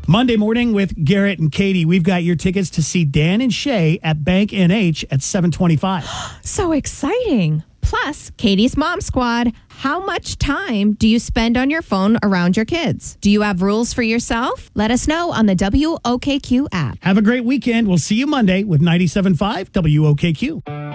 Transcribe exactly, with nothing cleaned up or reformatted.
Monday morning with Garrett and Katie. We've got your tickets to see Dan and Shay at Bank N H at seven twenty-five. So exciting. Plus, Katie's Mom Squad. How much time do you spend on your phone around your kids? Do you have rules for yourself? Let us know on the W O K Q app. Have a great weekend. We'll see you Monday with ninety-seven point five W O K Q.